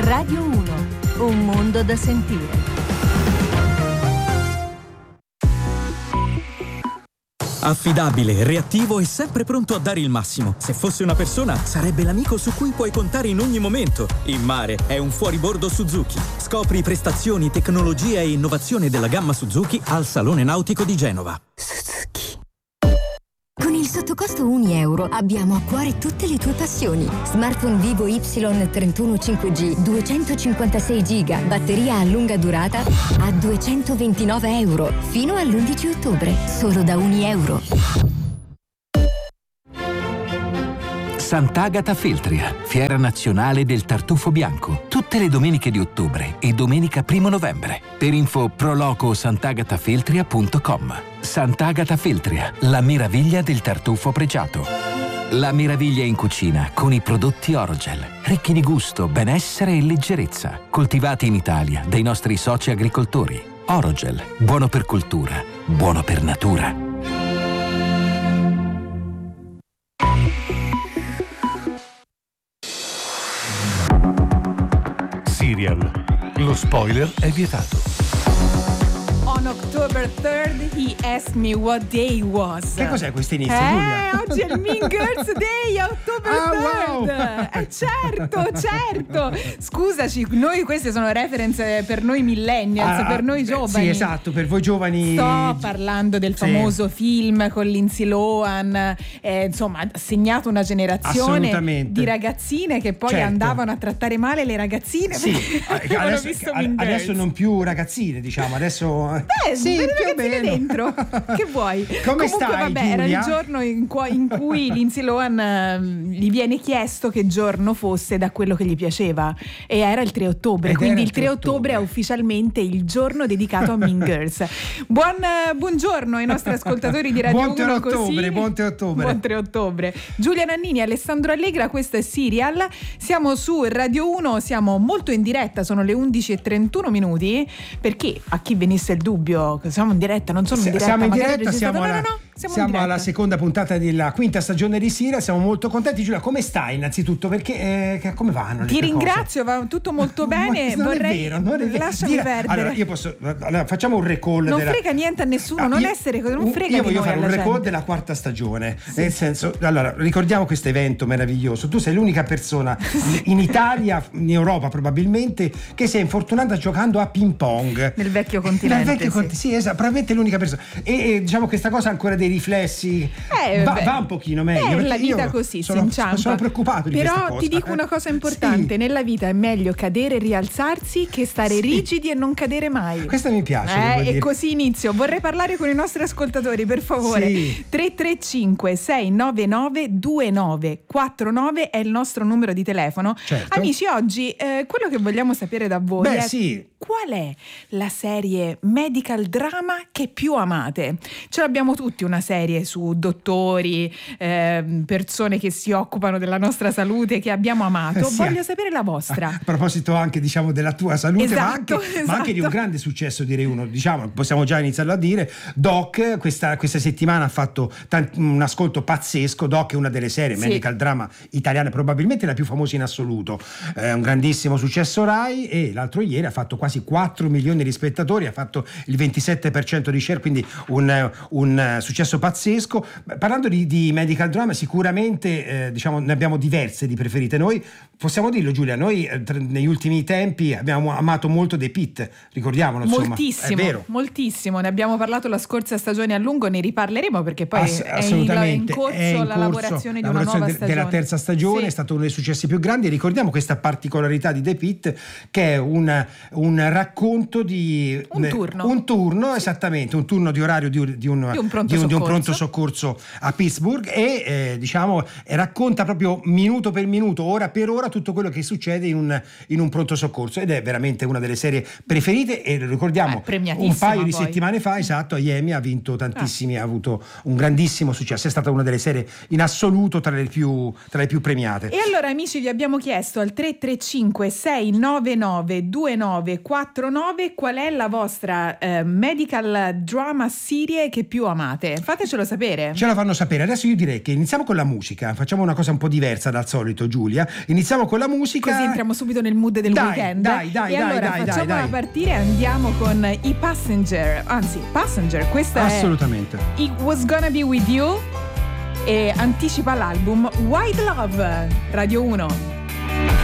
Radio 1, un mondo da sentire. Affidabile, reattivo e sempre pronto a dare il massimo. Se fosse una persona, sarebbe l'amico su cui puoi contare in ogni momento. In mare è un fuoribordo Suzuki. Scopri prestazioni, tecnologia e innovazione della gamma Suzuki al Salone Nautico di Genova. Suzuki. Con il sottocosto €1 abbiamo a cuore tutte le tue passioni. Smartphone Vivo Y31 5G, 256 GB, batteria a lunga durata a €229, fino all'11 ottobre, solo da €1. Sant'Agata Feltria, fiera nazionale del tartufo bianco, tutte le domeniche di ottobre e domenica 1 novembre. Per info prolocosant'agatafeltria.com. Sant'Agata Feltria, la meraviglia del tartufo pregiato. La meraviglia in cucina con i prodotti Orogel, ricchi di gusto, benessere e leggerezza, coltivati in Italia dai nostri soci agricoltori. Orogel, buono per cultura, buono per natura. Serial. Lo spoiler è vietato. On October 3rd, he asked me what day was. Che cos'è questo inizio, Giulia? Oggi è il Mean Girls Day, October 3rd. Wow. Certo. Scusaci, noi queste sono reference per noi millennials, per noi giovani. Sì, esatto, per voi giovani. Sto parlando del famoso film con Lindsay Lohan, insomma, ha segnato una generazione di ragazzine che poi andavano a trattare male le ragazzine. Sì, adesso non più ragazzine, diciamo, adesso sì, più o meno dentro. Che vuoi? Come stai, vabbè, Giulia? Era il giorno in cui Lindsay Lohan gli viene chiesto che giorno fosse da quello che gli piaceva, e era il 3 ottobre. Quindi il 3 ottobre è ufficialmente il giorno dedicato a Mean Girls. Buongiorno ai nostri ascoltatori di Radio 1. Buon 3 ottobre. Giulia Nannini, Alessandro Allegra, questo è Serial. Siamo su Radio 1, siamo molto in diretta, sono le 11:31, perché a chi venisse il dubbio, siamo in diretta, non sono in diretta. Siamo in diretta, siamo alla seconda puntata della quinta stagione di Serial, siamo molto contenti. Giulia, come stai innanzitutto? Perché come vanno? Ti ringrazio, va tutto molto bene. Non è vero. Lasciami perdere. Allora, facciamo un recall. Non frega niente a nessuno, non frega. Io voglio fare un recall della quarta stagione. Sì. Nel senso, allora, ricordiamo questo evento meraviglioso. Tu sei l'unica persona in Italia, in Europa probabilmente, che si è infortunata giocando a ping pong nel vecchio continente. Sì, esatto, probabilmente l'unica persona. E diciamo questa cosa ha ancora dei riflessi. Va un pochino meglio. La vita così si inciampa. Sono preoccupato di questa cosa. Però ti dico una cosa importante: sì. Nella vita è meglio cadere e rialzarsi che stare rigidi e non cadere mai. Questa mi piace. E così inizio. Vorrei parlare con i nostri ascoltatori, per favore. Sì. 335 699 2949 è il nostro numero di telefono. Certo. Amici, oggi quello che vogliamo sapere da voi è qual è la serie medical drama che più amate. Ce l'abbiamo tutti una serie su dottori, persone che si occupano della nostra salute che abbiamo amato. Voglio sapere la vostra. A proposito anche, diciamo, della tua salute, esatto. ma anche di un grande successo, direi uno, diciamo, possiamo già iniziarlo a dire. Doc questa settimana ha fatto un ascolto pazzesco. Doc è una delle serie medical drama italiane, probabilmente la più famosa in assoluto, un grandissimo successo Rai, e l'altro ieri ha fatto quasi 4 milioni di spettatori, ha fatto il 27% di share, quindi un successo pazzesco. Parlando di medical drama, sicuramente diciamo ne abbiamo diverse di preferite. Noi possiamo dirlo, Giulia, noi negli ultimi tempi abbiamo amato molto The Pitt, ricordiamolo, insomma. Moltissimo, è vero. Moltissimo, ne abbiamo parlato la scorsa stagione a lungo, ne riparleremo perché poi è in corso la lavorazione di una nuova stagione. Della terza stagione, sì. È stato uno dei successi più grandi. Ricordiamo questa particolarità di The Pitt, che è un racconto di un turno, esattamente, un turno di orario di un pronto soccorso a Pittsburgh, e diciamo racconta proprio minuto per minuto, ora per ora, tutto quello che succede in un pronto soccorso, ed è veramente una delle serie preferite. E ricordiamo, un paio di settimane fa, esatto, a Emmy ha vinto tantissimi, ha avuto un grandissimo successo, è stata una delle serie in assoluto tra le più premiate. E allora, amici, vi abbiamo chiesto al 335 699 2949 qual è la vostra medical drama serie che più amate. Fatecelo sapere. Ce la fanno sapere. Adesso io direi che iniziamo con la musica. Facciamo una cosa un po' diversa dal solito, Giulia. Iniziamo con la musica. Così entriamo subito nel mood del weekend. Dai, facciamola partire e andiamo con i Passenger. Anzi, Passenger, questa assolutamente. È It Was Gonna Be With You e anticipa l'album White Love. Radio 1.